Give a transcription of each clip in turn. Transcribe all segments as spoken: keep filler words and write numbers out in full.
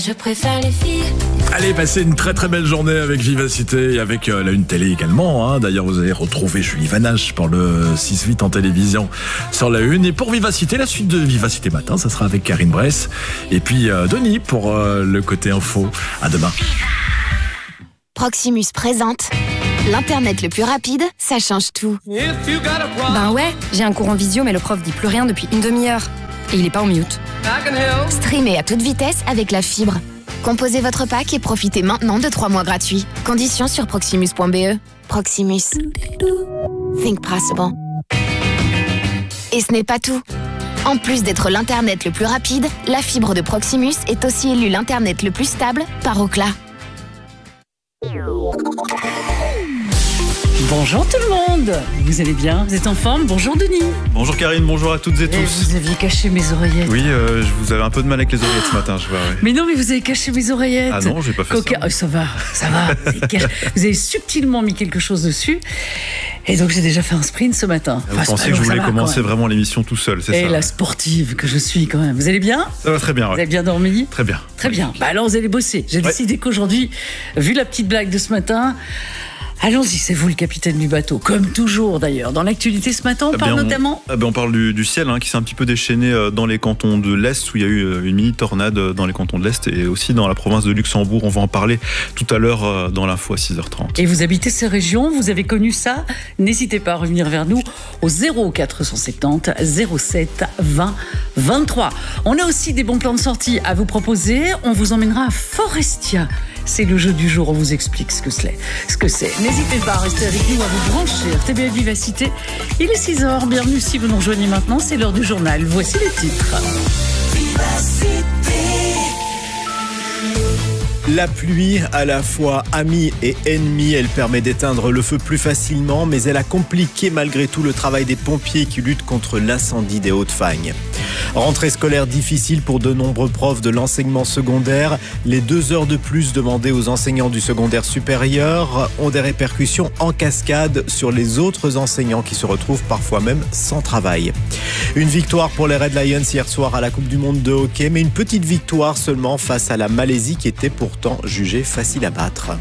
Je préfère les filles. Allez, passez une très très belle journée avec Vivacité et avec euh, la Une Télé également. Hein. D'ailleurs, vous allez retrouver Julie Vanache pour le six huit en télévision sur la Une. Et pour Vivacité, la suite de Vivacité Matin, ça sera avec Karine Bress. Et puis euh, Denis pour euh, le côté info. À demain. Proximus présente l'Internet le plus rapide, ça change tout. Ben ouais, j'ai un cours en visio mais le prof dit plus rien depuis une demi-heure. Et il est pas en mute. Streamez à toute vitesse avec la fibre. Composez votre pack et profitez maintenant de trois mois gratuits. Conditions sur proximus point b e. Proximus. Think possible. Et ce n'est pas tout. En plus d'être l'Internet le plus rapide, la fibre de Proximus est aussi élue l'Internet le plus stable par Ookla. Bonjour tout le monde, vous allez bien? Vous êtes en forme? Bonjour Denis. Bonjour Karine, bonjour à toutes et tous. Et vous aviez caché mes oreillettes. Oui, euh, vous avez un peu de mal avec les oreillettes ce matin, je vois. Ouais. Mais non, mais vous avez caché mes oreillettes. Ah non, j'ai pas fait Coca... ça. Oh, ça va, ça va. Vous avez subtilement mis quelque chose dessus. Et donc j'ai déjà fait un sprint ce matin. Vous enfin, pensiez que je voulais commencer vraiment l'émission tout seul, c'est et ça? Et la sportive que je suis quand même. Vous allez bien? Ça va très bien, ouais. Vous avez bien dormi? Très bien. Très bien. Bah alors vous allez bosser. J'ai ouais. décidé qu'aujourd'hui, vu la petite blague de ce matin... Allons-y, c'est vous le capitaine du bateau, comme toujours d'ailleurs. Dans l'actualité ce matin, on parle eh bien, notamment... On, eh bien, on parle du, du ciel hein, qui s'est un petit peu déchaîné dans les cantons de l'Est, où il y a eu une mini-tornade dans les cantons de l'Est et aussi dans la province de Luxembourg. On va en parler tout à l'heure dans l'info à six heures trente. Et vous habitez ces régions, vous avez connu ça? N'hésitez pas à revenir vers nous au zéro quatre cent soixante-dix zéro sept vingt vingt-trois. On a aussi des bons plans de sortie à vous proposer. On vous emmènera à Forestia. C'est le jeu du jour, on vous explique ce que c'est. Ce que c'est. N'hésitez pas à rester avec nous, à vous brancher. R T B F Vivacité, il est six heures. Bienvenue si vous nous rejoignez maintenant, c'est l'heure du journal. Voici les titres. La pluie, à la fois amie et ennemie, elle permet d'éteindre le feu plus facilement, mais elle a compliqué malgré tout le travail des pompiers qui luttent contre l'incendie des Hauts-de-Fagne. Rentrée scolaire difficile pour de nombreux profs de l'enseignement secondaire. Les deux heures de plus demandées aux enseignants du secondaire supérieur ont des répercussions en cascade sur les autres enseignants qui se retrouvent parfois même sans travail. Une victoire pour les Red Lions hier soir à la Coupe du Monde de hockey, mais une petite victoire seulement face à la Malaisie qui était pourtant jugée facile à battre.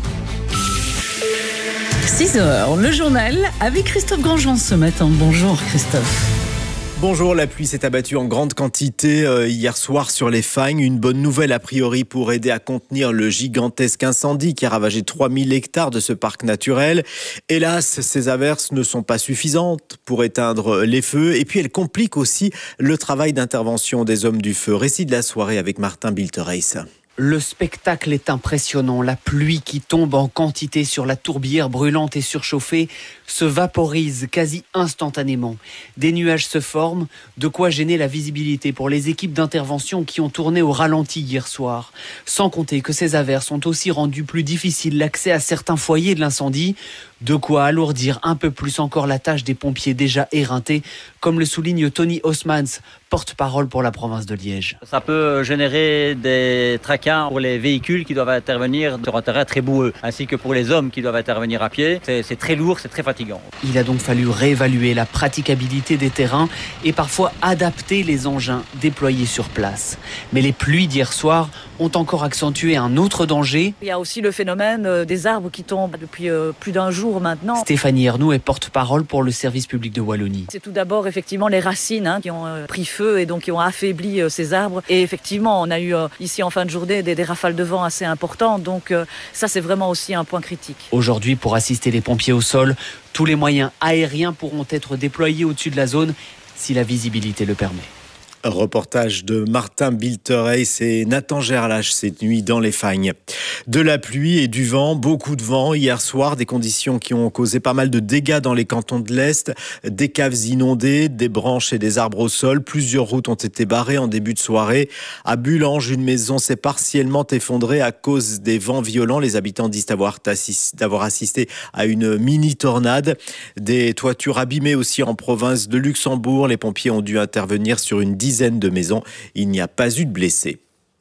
six heures, le journal avec Christophe Grandjean ce matin. Bonjour Christophe. Bonjour, la pluie s'est abattue en grande quantité euh, hier soir sur les Fagnes. Une bonne nouvelle a priori pour aider à contenir le gigantesque incendie qui a ravagé trois mille hectares de ce parc naturel. Hélas, ces averses ne sont pas suffisantes pour éteindre les feux et puis elles compliquent aussi le travail d'intervention des hommes du feu. Récit de la soirée avec Martin Biltereis. Le spectacle est impressionnant. La pluie qui tombe en quantité sur la tourbière brûlante et surchauffée se vaporise quasi instantanément. Des nuages se forment, de quoi gêner la visibilité pour les équipes d'intervention qui ont tourné au ralenti hier soir. Sans compter que ces averses ont aussi rendu plus difficile l'accès à certains foyers de l'incendie, de quoi alourdir un peu plus encore la tâche des pompiers déjà éreintés, comme le souligne Tony Haussmans, porte-parole pour la province de Liège. Ça peut générer des tracas pour les véhicules qui doivent intervenir sur un terrain très boueux, ainsi que pour les hommes qui doivent intervenir à pied. C'est, c'est très lourd, c'est très fatigant. Il a donc fallu réévaluer la praticabilité des terrains et parfois adapter les engins déployés sur place. Mais les pluies d'hier soir ont encore accentué un autre danger. Il y a aussi le phénomène des arbres qui tombent depuis plus d'un jour maintenant. Stéphanie Ernoux est porte-parole pour le service public de Wallonie. C'est tout d'abord effectivement les racines hein, qui ont pris feu et donc qui ont affaibli ces arbres. Et effectivement, on a eu ici en fin de journée des, des rafales de vent assez importantes. Donc ça, c'est vraiment aussi un point critique. Aujourd'hui, pour assister les pompiers au sol, tous les moyens aériens pourront être déployés au-dessus de la zone si la visibilité le permet. Reportage de Martin Biltereis et Nathan Gerlache cette nuit dans les Fagnes. De la pluie et du vent, beaucoup de vent hier soir, des conditions qui ont causé pas mal de dégâts dans les cantons de l'Est, des caves inondées, des branches et des arbres au sol. Plusieurs routes ont été barrées en début de soirée. À Bullange, une maison s'est partiellement effondrée à cause des vents violents. Les habitants disent avoir, assist, d'avoir assisté à une mini-tornade. Des toitures abîmées aussi en province de Luxembourg. Les pompiers ont dû intervenir sur une dizaine de maisons. Il n'y a pas eu de blessés.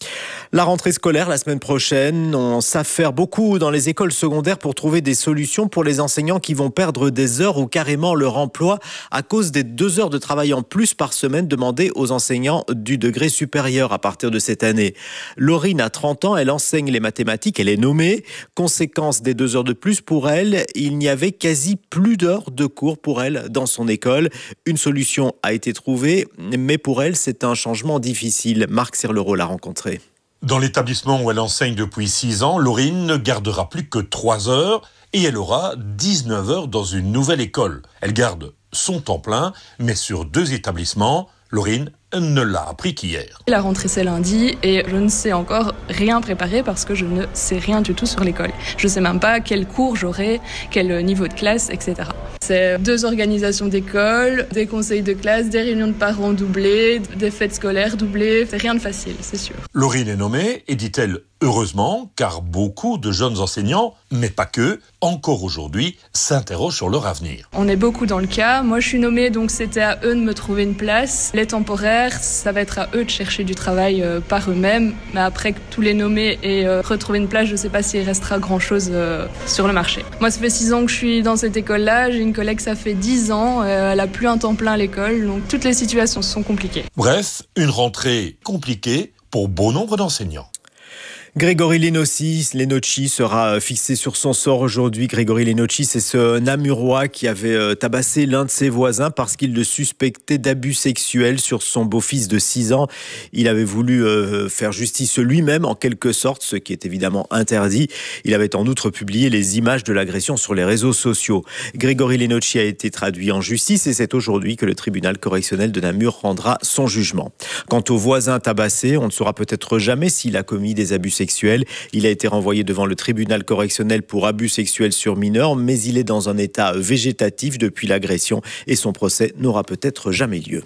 La rentrée scolaire la semaine prochaine, on s'affaire beaucoup dans les écoles secondaires pour trouver des solutions pour les enseignants qui vont perdre des heures ou carrément leur emploi à cause des deux heures de travail en plus par semaine demandées aux enseignants du degré supérieur à partir de cette année. Laurine a trente ans, elle enseigne les mathématiques, elle est nommée. Conséquence des deux heures de plus pour elle, il n'y avait quasi plus d'heures de cours pour elle dans son école. Une solution a été trouvée, mais pour elle, c'est un changement difficile. Marc Serlereau l'a rencontré. Dans l'établissement où elle enseigne depuis six ans, Laurine ne gardera plus que trois heures et elle aura dix-neuf heures dans une nouvelle école. Elle garde son temps plein, mais sur deux établissements, Laurine ne l'a appris qu'hier. La rentrée c'est lundi et je ne sais encore rien préparer parce que je ne sais rien du tout sur l'école. Je ne sais même pas quel cours j'aurai, quel niveau de classe, et cetera. C'est deux organisations d'école, des conseils de classe, des réunions de parents doublées, des fêtes scolaires doublées. C'est rien de facile, c'est sûr. Laurine est nommée et dit-elle heureusement, car beaucoup de jeunes enseignants, mais pas que, encore aujourd'hui, s'interrogent sur leur avenir. On est beaucoup dans le cas. Moi, je suis nommée, donc c'était à eux de me trouver une place. Les temporaires, ça va être à eux de chercher du travail euh, par eux-mêmes. Mais après que tous les nommés aient euh, retrouvé une place, je ne sais pas s'il restera grand-chose euh, sur le marché. Moi, ça fait six ans que je suis dans cette école-là. J'ai une collègue, ça fait dix ans. Euh, elle n'a plus un temps plein à l'école. Donc, toutes les situations sont compliquées. Bref, une rentrée compliquée pour bon nombre d'enseignants. Grégory Lenocci, Lenocci sera fixé sur son sort aujourd'hui. Grégory Lenocci, c'est ce Namurois qui avait tabassé l'un de ses voisins parce qu'il le suspectait d'abus sexuels sur son beau-fils de six ans. Il avait voulu faire justice lui-même en quelque sorte, ce qui est évidemment interdit. Il avait en outre publié les images de l'agression sur les réseaux sociaux. Grégory Lenocci a été traduit en justice et c'est aujourd'hui que le tribunal correctionnel de Namur rendra son jugement. Quant au voisin tabassé, on ne saura peut-être jamais s'il a commis des abus sexuels. Il a été renvoyé devant le tribunal correctionnel pour abus sexuels sur mineurs, mais il est dans un état végétatif depuis l'agression et son procès n'aura peut-être jamais lieu.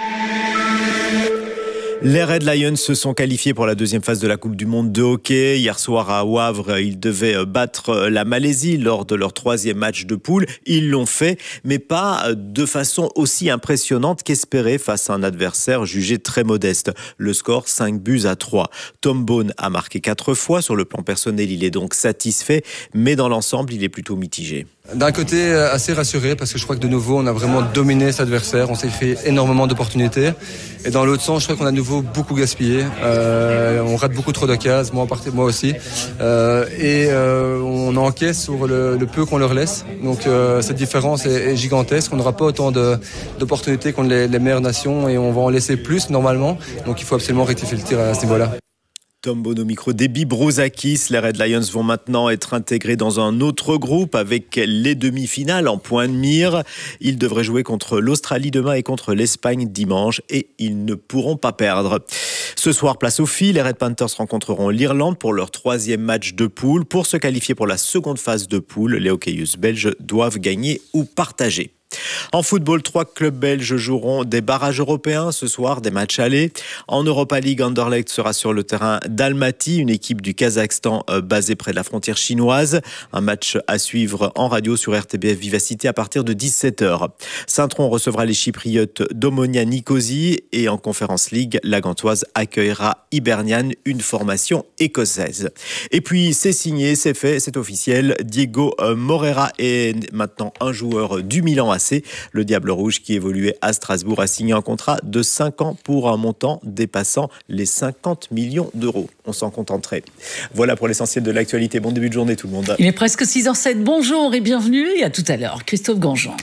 Les Red Lions se sont qualifiés pour la deuxième phase de la Coupe du Monde de hockey. Hier soir à Wavre, ils devaient battre la Malaisie lors de leur troisième match de poule. Ils l'ont fait, mais pas de façon aussi impressionnante qu'espéré face à un adversaire jugé très modeste. Le score, cinq buts à trois. Tom Bone a marqué quatre fois. Sur le plan personnel, il est donc satisfait, mais dans l'ensemble, il est plutôt mitigé. D'un côté, assez rassuré parce que je crois que de nouveau, on a vraiment dominé cet adversaire. On s'est fait énormément d'opportunités. Et dans l'autre sens, je crois qu'on a de nouveau beaucoup gaspillé. Euh, on rate beaucoup trop d'occasions, moi, moi aussi. Euh, et euh, on encaisse sur le, le peu qu'on leur laisse. Donc euh, cette différence est, est gigantesque. On n'aura pas autant de, d'opportunités contre les, les meilleures nations et on va en laisser plus normalement. Donc il faut absolument rectifier le tir à ce niveau-là. Tom Bone au micro d'Ebi Brouzakis. Les Red Lions vont maintenant être intégrés dans un autre groupe avec les demi-finales en point de mire. Ils devraient jouer contre l'Australie demain et contre l'Espagne dimanche et ils ne pourront pas perdre. Ce soir, place aux filles, les Red Panthers rencontreront l'Irlande pour leur troisième match de poule. Pour se qualifier pour la seconde phase de poule, les hockeyeuses belges doivent gagner ou partager. En football, trois clubs belges joueront des barrages européens ce soir, des matchs allés. En Europa League, Anderlecht sera sur le terrain d'Almaty, une équipe du Kazakhstan basée près de la frontière chinoise. Un match à suivre en radio sur R T B F Vivacité à partir de dix-sept heures. Saint-Tron recevra les Chypriotes d'Omonia Nicosie et en Conference League, la Gantoise accueillera Hibernian, une formation écossaise. Et puis c'est signé, c'est fait, c'est officiel. Diego Moreira est maintenant un joueur du Milan A C. Le Diable Rouge qui évoluait à Strasbourg a signé un contrat de cinq ans pour un montant dépassant les cinquante millions d'euros. On s'en contenterait. Voilà pour l'essentiel de l'actualité. Bon début de journée tout le monde. Il est presque six heures zéro sept. Bonjour et bienvenue et à tout à l'heure. Christophe Gangean.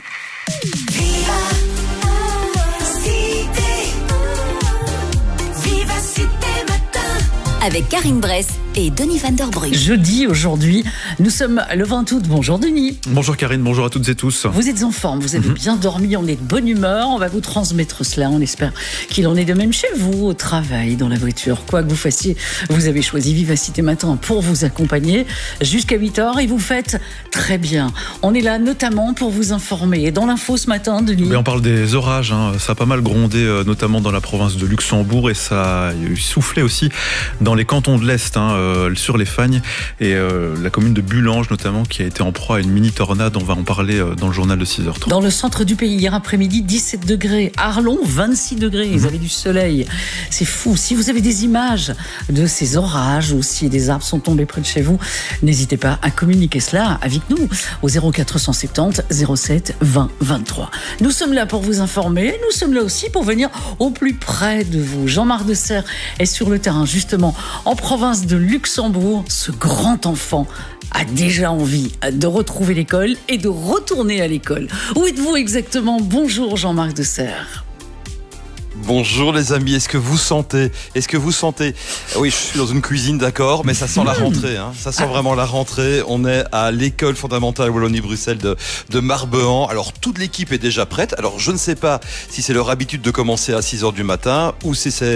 Avec Karine Bress et Denis Van Der Brugge. Jeudi aujourd'hui, nous sommes le vingt août. Bonjour Denis. Bonjour Karine, bonjour à toutes et tous. Vous êtes en forme, vous avez mmh. bien dormi, on est de bonne humeur. On va vous transmettre cela, on espère qu'il en est de même chez vous, au travail, dans la voiture. Quoi que vous fassiez, vous avez choisi Vivacité Matin pour vous accompagner jusqu'à huit heures et vous faites très bien. On est là notamment pour vous informer. Et dans l'info ce matin, Denis. Mais on parle des orages, hein. Ça a pas mal grondé, notamment dans la province de Luxembourg et ça a soufflé aussi dans les cantons de l'Est, hein. euh, sur les Fagnes et euh, la commune de Bulange notamment qui a été en proie à une mini tornade. On va en parler euh, dans le journal de six heures trente. Dans le centre du pays, hier après-midi, dix-sept degrés. Arlon, vingt-six degrés. Ils avaient du soleil. C'est fou. Si vous avez des images de ces orages ou si des arbres sont tombés près de chez vous, n'hésitez pas à communiquer cela avec nous au zéro quatre cent soixante-dix zéro sept vingt vingt-trois. Nous sommes là pour vous informer. Nous sommes là aussi pour venir au plus près de vous. Jean-Marc Desserre est sur le terrain, justement, en province de Luxembourg. Ce grand enfant a déjà envie de retrouver l'école et de retourner à l'école. Où êtes-vous exactement? Bonjour Jean-Marc Desserre. Bonjour les amis, est-ce que vous sentez Est-ce que vous sentez Oui, je suis dans une cuisine, d'accord, mais ça sent la rentrée, hein. Ça sent vraiment la rentrée. On est à l'école fondamentale Wallonie-Bruxelles de, de Marbehan. Alors, toute l'équipe est déjà prête. Alors, je ne sais pas si c'est leur habitude de commencer à six heures du matin ou si c'est